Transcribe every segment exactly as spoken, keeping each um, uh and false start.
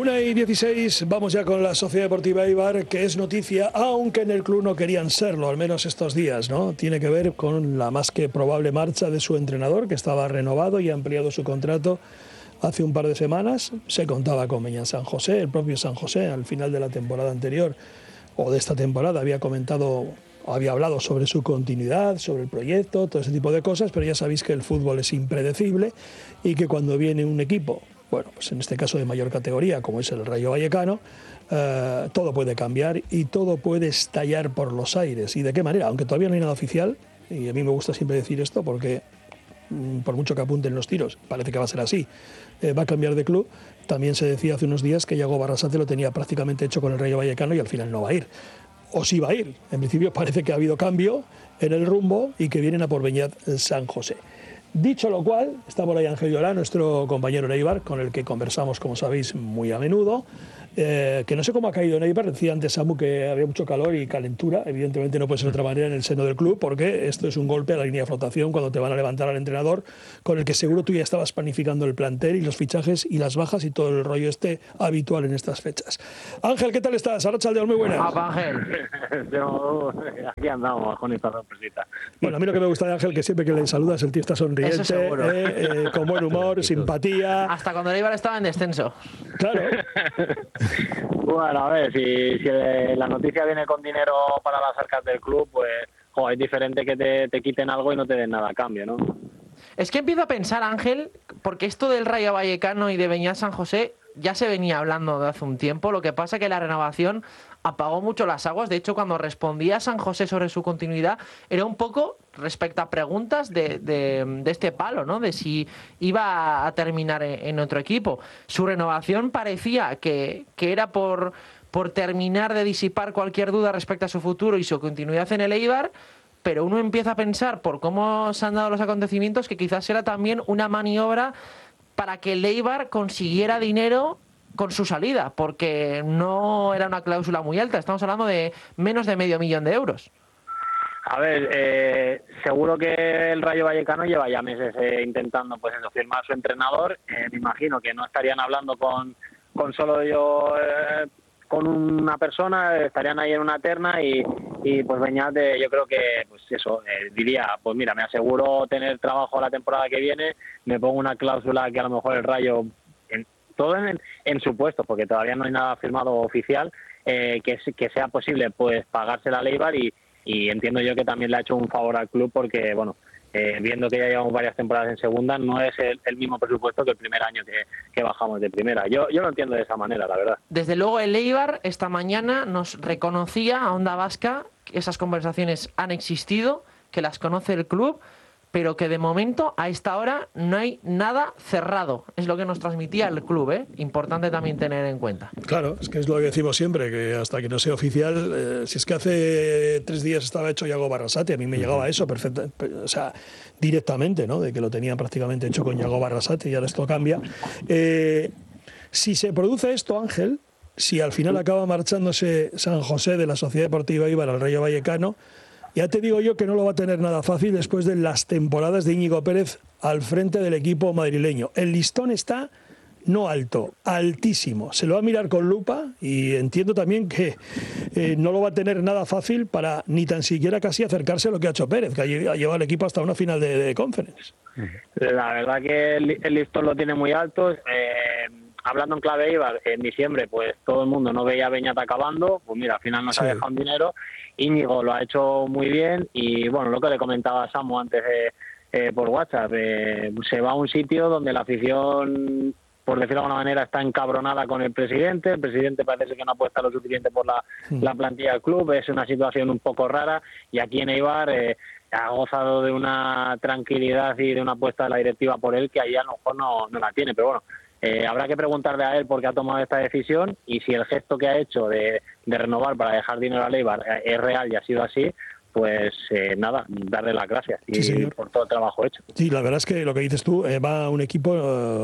una y dieciséis, vamos ya con la Sociedad Deportiva Eibar, que es noticia, aunque en el club no querían serlo, al menos estos días, ¿no? Tiene que ver con la más que probable marcha de su entrenador, que estaba renovado y ha ampliado su contrato hace un par de semanas. Se contaba con Beñat San José, el propio San José, al final de la temporada anterior, o de esta temporada, había comentado, había hablado sobre su continuidad, sobre el proyecto, todo ese tipo de cosas, pero ya sabéis que el fútbol es impredecible y que cuando viene un equipo, bueno, pues en este caso de mayor categoría, como es el Rayo Vallecano, eh, todo puede cambiar y todo puede estallar por los aires. ¿Y de qué manera? Aunque todavía no hay nada oficial, y a mí me gusta siempre decir esto porque mm, por mucho que apunten los tiros, parece que va a ser así, eh, va a cambiar de club. También se decía hace unos días que Yago Barrasate lo tenía prácticamente hecho con el Rayo Vallecano y al final no va a ir. O sí va a ir. En principio parece que ha habido cambio en el rumbo y que vienen a por Beñat San José. Dicho lo cual, está por ahí Ángel Llorá, nuestro compañero en Eibar, con el que conversamos, como sabéis, muy a menudo, eh, que no sé cómo ha caído en Eibar. Decía antes Samu que había mucho calor y calentura. Evidentemente no puede ser de otra manera en el seno del club, porque esto es un golpe a la línea de flotación cuando te van a levantar al entrenador, con el que seguro tú ya estabas planificando el plantel y los fichajes y las bajas y todo el rollo este habitual en estas fechas. Ángel, ¿qué tal estás? Arratsaldeon, muy buenas. Ah, Ángel. Yo, aquí andamos con esta sorpresita. Bueno, a mí lo que me gusta de Ángel, que siempre que le saludas el tío está sonriente, eh, eh, con buen humor, simpatía. Hasta cuando el Eibar estaba en descenso. Claro. Bueno, a ver, si, si la noticia viene con dinero para las arcas del club, pues jo, es diferente que te, te quiten algo y no te den nada a cambio, ¿no? Es que empiezo a pensar, Ángel, porque esto del Rayo Vallecano y de Beñat San José ya se venía hablando de hace un tiempo. Lo que pasa es que la renovación apagó mucho las aguas. De hecho, cuando respondía San José sobre su continuidad, era un poco respecto a preguntas de, de, de este palo, ¿no? De si iba a terminar en, en otro equipo. Su renovación parecía que, que era por, por terminar de disipar cualquier duda respecto a su futuro y su continuidad en el Eibar, pero uno empieza a pensar, por cómo se han dado los acontecimientos, que quizás era también una maniobra para que el Eibar consiguiera dinero con su salida, porque no era una cláusula muy alta. Estamos hablando de menos de medio millón de euros. A ver, eh, seguro que el Rayo Vallecano lleva ya meses eh, intentando pues eso, firmar a su entrenador. Eh, me imagino que no estarían hablando con, con solo yo, eh, con una persona, estarían ahí en una terna y, y pues Beñat, eh, yo creo que pues eso, eh, diría, pues mira, me aseguro tener trabajo la temporada que viene, me pongo una cláusula que a lo mejor el Rayo, en, todo en, en su puesto, porque todavía no hay nada firmado oficial, eh, que, que sea posible pues pagársela al Eibar y Y entiendo yo que también le ha hecho un favor al club porque, bueno, eh, viendo que ya llevamos varias temporadas en segunda, no es el, el mismo presupuesto que el primer año que, que bajamos de primera. Yo, yo lo entiendo de esa manera, la verdad. Desde luego el Eibar esta mañana nos reconocía a Onda Vasca que esas conversaciones han existido, que las conoce el club, pero que de momento, a esta hora, no hay nada cerrado. Es lo que nos transmitía el club, ¿eh? Importante también tener en cuenta. Claro, es que es lo que decimos siempre, que hasta que no sea oficial, eh, si es que hace tres días estaba hecho Yago Barrasate, a mí me llegaba eso perfecto, o sea, directamente, ¿no? De que lo tenían prácticamente hecho con Yago Barrasate y ahora esto cambia. Eh, si se produce esto, Ángel, si al final acaba marchándose San José de la Sociedad Deportiva Eibar al Rayo Vallecano, ya te digo yo que no lo va a tener nada fácil después de las temporadas de Íñigo Pérez al frente del equipo madrileño. El listón está no alto, altísimo. Se lo va a mirar con lupa y entiendo también que eh, no lo va a tener nada fácil para ni tan siquiera casi acercarse a lo que ha hecho Pérez, que ha llevado al equipo hasta una final de, de Conference. La verdad que el, el listón lo tiene muy alto. Eh, hablando en clave Eibar, en diciembre pues todo el mundo no veía a Beñat acabando, pues mira, al final nos sí. ha dejado un dinero. Íñigo lo ha hecho muy bien y bueno, lo que le comentaba a Samu antes eh, eh, por WhatsApp, eh, se va a un sitio donde la afición, por decirlo de alguna manera, está encabronada con el presidente. El presidente parece que no apuesta lo suficiente por la, sí. la plantilla del club. Es una situación un poco rara y aquí en Eibar eh, ha gozado de una tranquilidad y de una apuesta de la directiva por él que ahí a lo mejor no, no la tiene, pero bueno. Eh, habrá que preguntarle a él por qué ha tomado esta decisión y si el gesto que ha hecho de, de renovar para dejar dinero a Eibar es real y ha sido así, pues eh, nada, darle las gracias y sí, por todo el trabajo hecho. Sí, la verdad es que lo que dices tú, eh, va a un equipo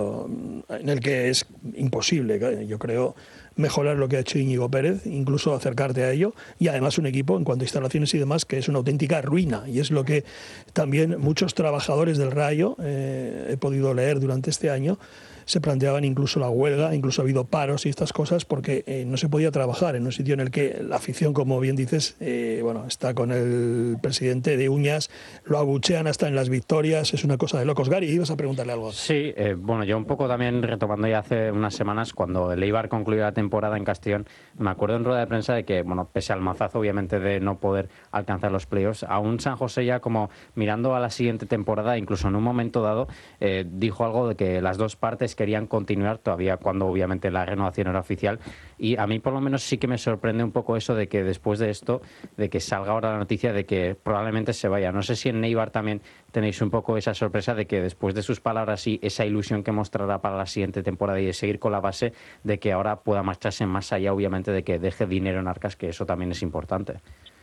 eh, en el que es imposible, yo creo, mejorar lo que ha hecho Íñigo Pérez, incluso acercarte a ello, y además un equipo en cuanto a instalaciones y demás que es una auténtica ruina, y es lo que también muchos trabajadores del Rayo, eh, he podido leer durante este año, se planteaban incluso la huelga, incluso ha habido paros y estas cosas porque eh, no se podía trabajar en un sitio en el que la afición, como bien dices, eh, bueno, está con el presidente de uñas, lo abuchean hasta en las victorias, es una cosa de locos. Gary, ibas a preguntarle algo. Sí, eh, bueno, yo un poco también retomando ya hace unas semanas, cuando el Eibar concluyó la temporada en Castellón, me acuerdo en rueda de prensa de que, bueno, pese al mazazo obviamente de no poder alcanzar los playoffs, aún San José ya como mirando a la siguiente temporada, incluso en un momento dado, eh, dijo algo de que las dos partes querían continuar todavía cuando obviamente la renovación era oficial, y a mí por lo menos sí que me sorprende un poco eso de que después de esto, de que salga ahora la noticia de que probablemente se vaya. No sé si en Eibar también tenéis un poco esa sorpresa de que después de sus palabras y esa ilusión que mostrará para la siguiente temporada y de seguir con la base, de que ahora pueda marcharse más allá, obviamente, de que deje dinero en arcas, que eso también es importante.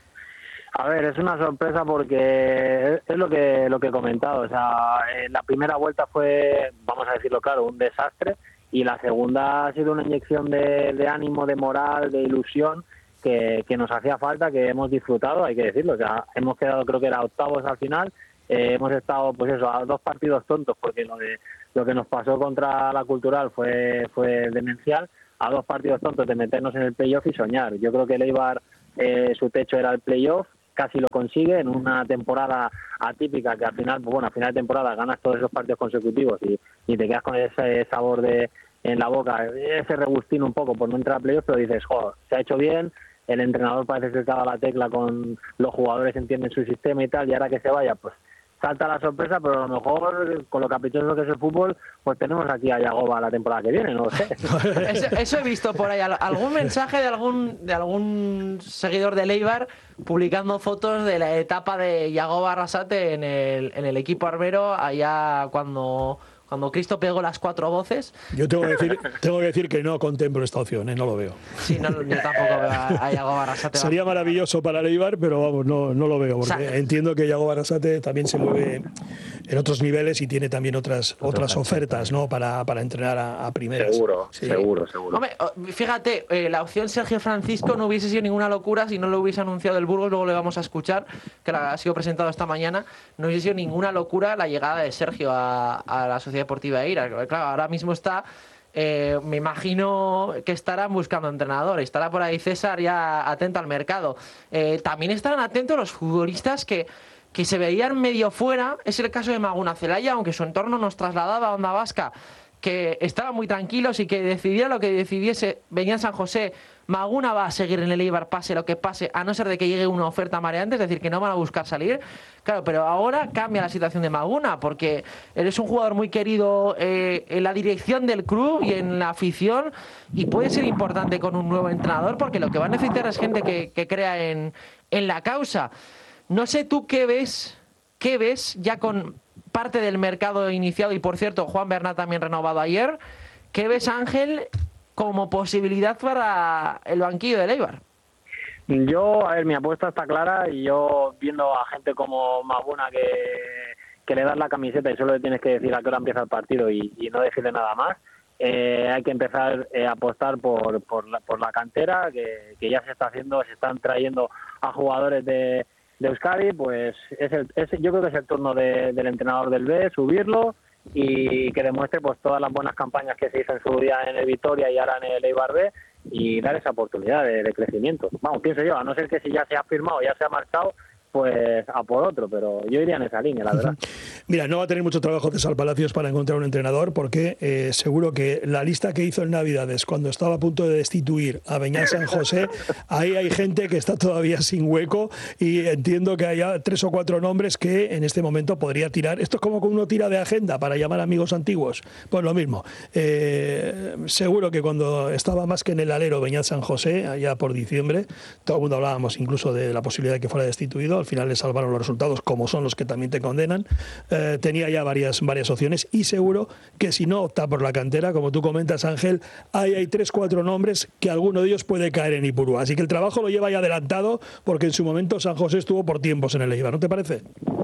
A ver, es una sorpresa porque es lo que lo que he comentado. O sea, la primera vuelta fue, vamos a decirlo claro, un desastre, y la segunda ha sido una inyección de, de ánimo, de moral, de ilusión que, que nos hacía falta, que hemos disfrutado, hay que decirlo. O sea, hemos quedado, creo que era octavos al final, eh, hemos estado, pues eso, a dos partidos tontos, porque lo de lo que nos pasó contra la Cultural fue fue demencial, a dos partidos tontos de meternos en el playoff y soñar. Yo creo que el Eibar, eh, su techo era el playoff, casi lo consigue en una temporada atípica, que al final, pues bueno, a final de temporada ganas todos esos partidos consecutivos y, y te quedas con ese sabor de en la boca, ese regustín un poco por no entrar a playoff, pero dices, joder, se ha hecho bien, el entrenador parece que estaba la tecla con los jugadores, entienden su sistema y tal, y ahora que se vaya, pues salta la sorpresa, pero a lo mejor con lo caprichoso que es el fútbol, pues tenemos aquí a Yagoba la temporada que viene, no lo sé. Eso, eso he visto por ahí, algún mensaje de algún de algún seguidor del Eibar publicando fotos de la etapa de Yagoba Arrasate en el, en el equipo arbero, allá cuando... Cuando Cristo pegó las cuatro voces. Yo tengo que decir, tengo que, decir que no contemplo esta opción, ¿eh? No lo veo. Sí, no, yo tampoco veo a, a Yagoba Arrasate. Sería maravilloso para el Eibar, pero vamos, no, no lo veo, porque o sea, entiendo que Yagoba Arrasate también se mueve en otros niveles y tiene también otras otras ofertas, ¿no? Para, para entrenar a, a primeras. Seguro, sí. seguro, seguro. Hombre, fíjate, eh, la opción Sergio Francisco no hubiese sido ninguna locura si no lo hubiese anunciado el Burgos, luego le vamos a escuchar, que ha sido presentado esta mañana. No hubiese sido ninguna locura la llegada de Sergio a, a la Sociedad Deportiva Eibar. Claro, ahora mismo está, eh, me imagino que estarán buscando entrenador, estará por ahí César ya atento al mercado. Eh, también estarán atentos los futbolistas que, que se veían medio fuera. Es el caso de Maguna Celaya, aunque su entorno nos trasladaba a Onda Vasca, que estaban muy tranquilos y que decidiera lo que decidiese venía San José. Maguna va a seguir en el Eibar pase lo que pase, a no ser de que llegue una oferta mareante, es decir, que no van a buscar salir. Claro, pero ahora cambia la situación de Maguna, porque él es un jugador muy querido eh, en la dirección del club y en la afición, y puede ser importante con un nuevo entrenador, porque lo que va a necesitar es gente que, que crea en, en la causa. No sé tú qué ves, qué ves ya con parte del mercado iniciado, y por cierto, Juan Bernat también renovado ayer. ¿Qué ves, Ángel, como posibilidad para el banquillo del Eibar? Yo, a ver, mi apuesta está clara, y yo viendo a gente como Maguna que, que le das la camiseta y solo le tienes que decir a qué hora empieza el partido y, y no decirle nada más, eh, hay que empezar eh, a apostar por, por, la, por la cantera, que, que ya se está haciendo, se están trayendo a jugadores de, de Euskadi, pues es el, es, yo creo que es el turno de, del entrenador del B, subirlo y que demuestre pues todas las buenas campañas que se hizo en su día en el Vitoria y ahora en el Eibar B, y dar esa oportunidad de, de crecimiento. Vamos, pienso yo, a no ser que si ya se ha firmado, ya se ha marchado, pues a por otro, pero yo iría en esa línea, la verdad. Mira, no va a tener mucho trabajo César Palacios para encontrar un entrenador, porque eh, seguro que la lista que hizo en Navidades, cuando estaba a punto de destituir a Beñat San José, ahí hay gente que está todavía sin hueco, y entiendo que haya tres o cuatro nombres que en este momento podría tirar. Esto es como que uno tira de agenda para llamar amigos antiguos. Pues lo mismo. Eh, seguro que cuando estaba más que en el alero Beñat San José, allá por diciembre, todo el mundo hablábamos incluso de la posibilidad de que fuera destituido. Al final le salvaron los resultados, como son los que también te condenan. Eh, tenía ya varias, varias opciones, y seguro que si no opta por la cantera, como tú comentas, Ángel, ahí hay tres, cuatro nombres que alguno de ellos puede caer en Ipurúa. Así que el trabajo lo lleva ya adelantado, porque en su momento San José estuvo por tiempos en el Eibar, ¿no te parece?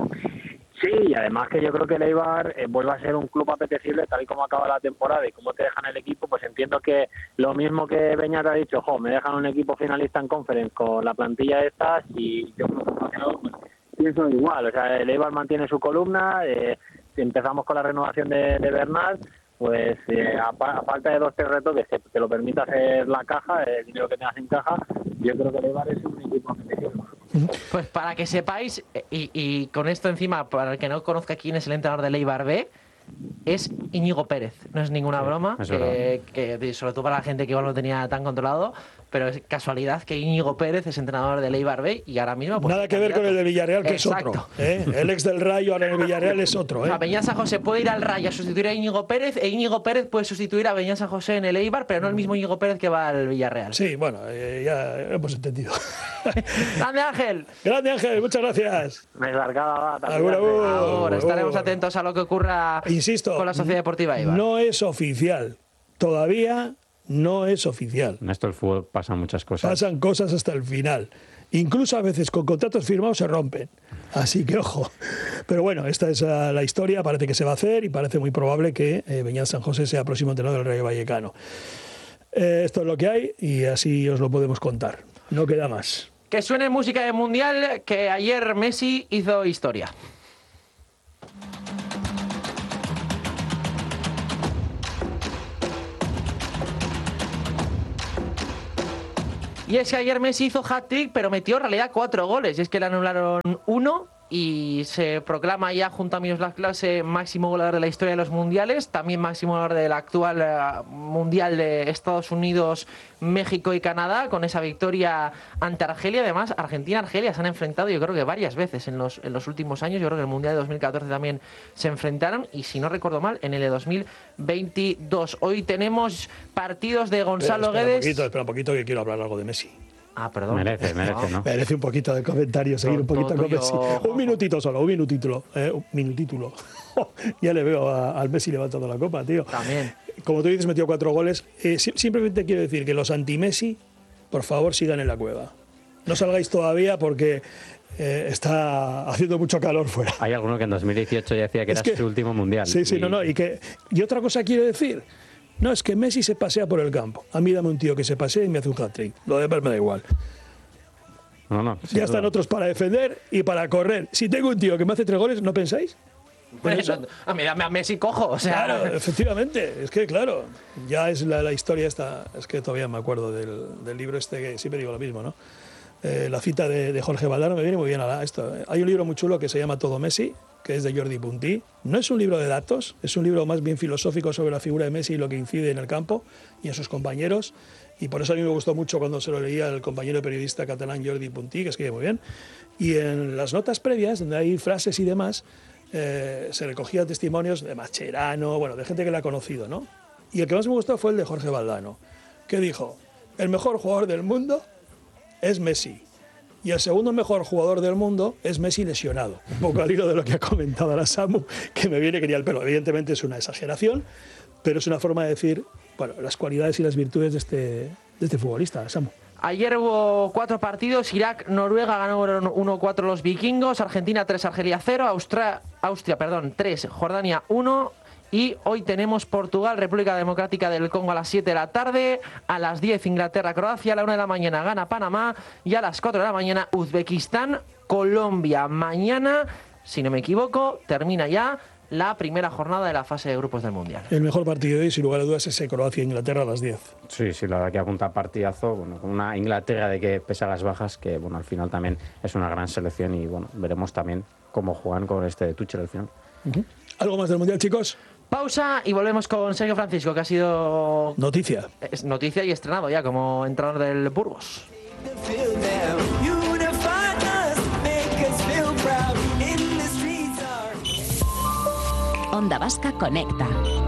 Sí, y además que yo creo que el Eibar eh, vuelve a ser un club apetecible, tal y como acaba la temporada y como te dejan el equipo, pues entiendo que lo mismo que Beñat ha dicho, jo, me dejan un equipo finalista en Conference con la plantilla estas, y yo como funcionador pues pienso igual. O sea, el Eibar mantiene su columna, eh, empezamos con la renovación de, de Bernat, pues eh, a, a falta de dos tres retoques que te lo permita hacer la caja, el dinero que tengas en caja, yo creo que el Eibar es un equipo competitivo. Pues para que sepáis, y, y con esto encima, para el que no conozca quién es el entrenador del Eibar B, es Íñigo Pérez. No es ninguna sí, broma, es que, que sobre todo para la gente que igual no lo tenía tan controlado, pero es casualidad que Íñigo Pérez es entrenador del Eibar B y ahora mismo... Pues, nada que ver con el de Villarreal, que exacto. es otro. ¿eh? El ex del Rayo ahora en el Villarreal es otro. ¿eh? O sea, Beñat San José puede ir al Rayo a sustituir a Íñigo Pérez e Íñigo Pérez puede sustituir a Beñat San José en el Eibar, pero no el mismo Íñigo Pérez que va al Villarreal. Sí, bueno, eh, ya hemos entendido. ¡Grande Ángel! ¡Grande Ángel! Muchas gracias. Me largaba, Agur, agur. Ahora estaremos atentos a lo que ocurra Insisto, con la Sociedad Deportiva Eibar. No es oficial. Todavía no es oficial. En esto el fútbol pasan muchas cosas. Pasan cosas hasta el final. Incluso a veces con contratos firmados se rompen. Así que ojo. Pero bueno, esta es uh, la historia. Parece que se va a hacer y parece muy probable que eh, Beñat San José sea próximo entrenador del Rayo Vallecano. Eh, esto es lo que hay y así os lo podemos contar. No queda más. Que suene música de Mundial, que ayer Messi hizo historia. Y es que ayer Messi hizo hat-trick, pero metió en realidad cuatro goles. Y es que le anularon uno y se proclama ya junto a Miroslav Klose máximo goleador de la historia de los mundiales, también máximo goleador del actual uh, mundial de Estados Unidos, México y Canadá, con esa victoria ante Argelia. Además, Argentina y Argelia se han enfrentado yo creo que varias veces en los, en los últimos años. Yo creo que en el mundial de dos mil catorce también se enfrentaron y, si no recuerdo mal, en el de dos mil veintidós. Hoy tenemos partidos de Gonzalo espera, Guedes. Un poquito, espera un poquito que quiero hablar algo de Messi. Ah, perdón. Merece, merece, ¿no? Merece un poquito de comentario, seguir un poquito con Messi. Un minutito solo, un minutito, eh, un minutito. Ya le veo a, al Messi levantando la copa, tío. También. Como tú dices, metió cuatro goles. Eh, simplemente quiero decir que los anti-Messi, por favor, sigan en la cueva. No salgáis todavía porque eh, está haciendo mucho calor fuera. Hay alguno que en dos mil dieciocho ya decía que Es era que, su último mundial. Sí, sí, y... no, no. Y, que, y otra cosa quiero decir. No, es que Messi se pasea por el campo. A mí dame un tío que se pasee y me hace un hat-trick. Lo demás me da igual. No, no, ya están duda. Otros para defender y para correr. Si tengo un tío que me hace tres goles, ¿no pensáis? Bueno, a mí dame a Messi cojo, o sea... Claro, efectivamente. Es que, claro, ya es la, la historia esta... Es que todavía me acuerdo del, del libro este, que siempre digo lo mismo, ¿no? Eh, la cita de, de Jorge Valdano me viene muy bien a la, esto. Hay un libro muy chulo que se llama Todo Messi, que es de Jordi Puntí. No es un libro de datos, es un libro más bien filosófico sobre la figura de Messi y lo que incide en el campo y en sus compañeros. Y por eso a mí me gustó mucho cuando se lo leía el compañero periodista catalán Jordi Puntí, que escribe muy bien. Y en las notas previas, donde hay frases y demás, eh, se recogían testimonios de Mascherano, bueno, de gente que la ha conocido, ¿no? Y el que más me gustó fue el de Jorge Valdano, que dijo: el mejor jugador del mundo es Messi. Y el segundo mejor jugador del mundo es Messi lesionado. Un poco al hilo de lo que ha comentado ahora Samu, que me viene que ni al pelo. Evidentemente es una exageración, pero es una forma de decir, bueno, las cualidades y las virtudes de este, de este futbolista, Samu. Ayer hubo cuatro partidos. Irak, Noruega ganaron uno cuatro los vikingos. Argentina tres, Argelia cero. Austria, Austria perdón, tres, Jordania uno. Y hoy tenemos Portugal, República Democrática del Congo a las siete de la tarde, a las diez Inglaterra, Croacia, a la una de la mañana gana Panamá y a las cuatro de la mañana Uzbekistán, Colombia. Mañana, si no me equivoco, termina ya la primera jornada de la fase de grupos del Mundial. El mejor partido de hoy, sin lugar a dudas, es ese Croacia-Inglaterra a las diez. Sí, sí, la verdad que apunta partidazo, bueno, con una Inglaterra de que pese a las bajas, que bueno, al final también es una gran selección y bueno, veremos también cómo juegan con este de Tuchel al final. Uh-huh. ¿Algo más del Mundial, chicos? Pausa y volvemos con Sergio Francisco, que ha sido noticia. Es noticia y estrenado ya como entrenador del Burgos. Onda Vasca Conecta.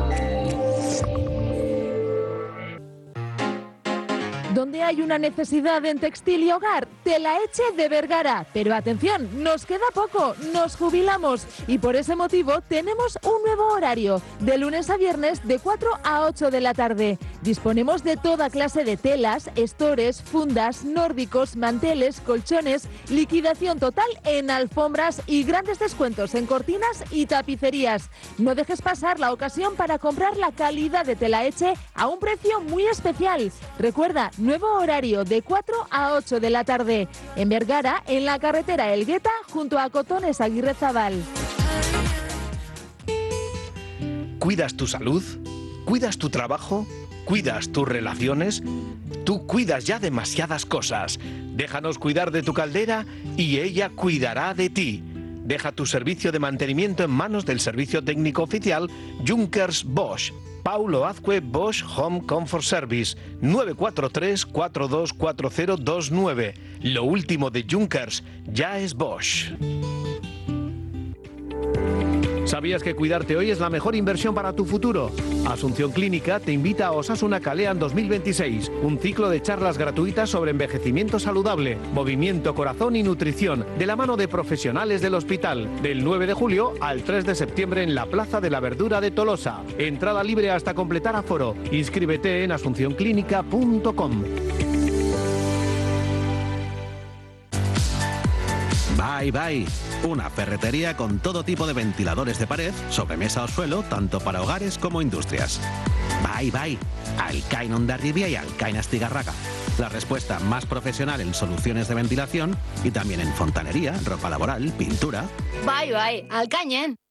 Donde hay una necesidad en textil y hogar, Telaeche de Vergara. Pero atención, nos queda poco, nos jubilamos y por ese motivo tenemos un nuevo horario, de lunes a viernes de cuatro a ocho de la tarde. Disponemos de toda clase de telas, estores, fundas, nórdicos, manteles, colchones, liquidación total en alfombras y grandes descuentos en cortinas y tapicerías. No dejes pasar la ocasión para comprar la calidad de Telaeche a un precio muy especial. Recuerda, nuevo horario de cuatro a ocho de la tarde. En Vergara, en la carretera Elgueta, junto a Cotones Aguirre Zabal. ¿Cuidas tu salud? ¿Cuidas tu trabajo? ¿Cuidas tus relaciones? Tú cuidas ya demasiadas cosas. Déjanos cuidar de tu caldera y ella cuidará de ti. Deja tu servicio de mantenimiento en manos del servicio técnico oficial Junkers Bosch. Paulo Azcue Bosch Home Comfort Service, nueve cuatro tres, cuatro dos cuatro cero dos nueve. Lo último de Junkers ya es Bosch. ¿Sabías que cuidarte hoy es la mejor inversión para tu futuro? Asunción Clínica te invita a Osasuna Kalean dos mil veintiséis, un ciclo de charlas gratuitas sobre envejecimiento saludable, movimiento, corazón y nutrición, de la mano de profesionales del hospital, del nueve de julio al tres de septiembre en la Plaza de la Verdura de Tolosa. Entrada libre hasta completar aforo. Inscríbete en asunción clínica punto com. Bye Bye, una ferretería con todo tipo de ventiladores de pared, sobremesa o suelo, tanto para hogares como industrias. Bye Bye, Alcain Hondarribia y Alcain Astigarraga. La respuesta más profesional en soluciones de ventilación y también en fontanería, ropa laboral, pintura. Bye Bye, Alcañen.